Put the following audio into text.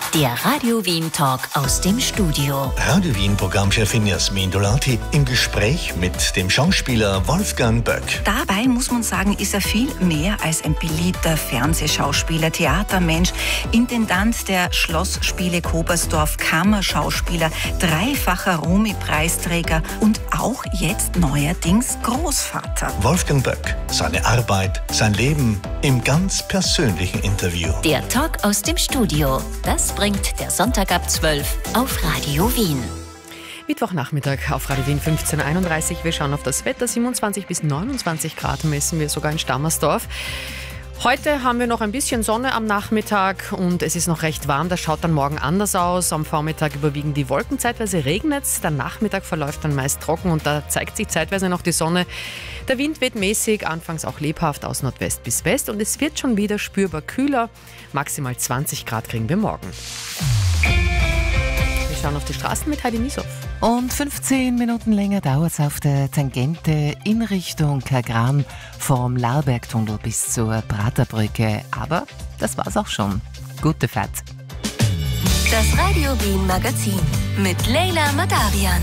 Der Radio Wien Talk aus dem Studio. Radio Wien Programmchefin Jasmin Dolati im Gespräch mit dem Schauspieler Wolfgang Böck. Dabei muss man sagen, ist er viel mehr als ein beliebter Fernsehschauspieler, Theatermensch, Intendant der Schlossspiele Kobersdorf, Kammerschauspieler, dreifacher Romy-Preisträger und auch jetzt neuerdings Großvater. Wolfgang Böck, seine Arbeit, sein Leben im ganz persönlichen Interview. Der Talk aus dem Studio. Das bringt der Sonntag ab 12 auf Radio Wien. Mittwochnachmittag auf Radio Wien 15:31. Wir schauen auf das Wetter. 27 bis 29 Grad messen wir sogar in Stammersdorf. Heute haben wir noch ein bisschen Sonne am Nachmittag und es ist noch recht warm. Das schaut dann morgen anders aus. Am Vormittag überwiegen die Wolken, zeitweise regnet es. Der Nachmittag verläuft dann meist trocken und da zeigt sich zeitweise noch die Sonne. Der Wind weht mäßig, anfangs auch lebhaft aus Nordwest bis West und es wird schon wieder spürbar kühler. Maximal 20 Grad kriegen wir morgen. Wir schauen auf die Straßen mit Heidi Niesow. Und 15 Minuten länger dauert es auf der Tangente in Richtung Kagran vom Laubergtunnel bis zur Praterbrücke. Aber das war's auch schon. Gute Fahrt. Das Radio Wien Magazin mit Leila Madarian.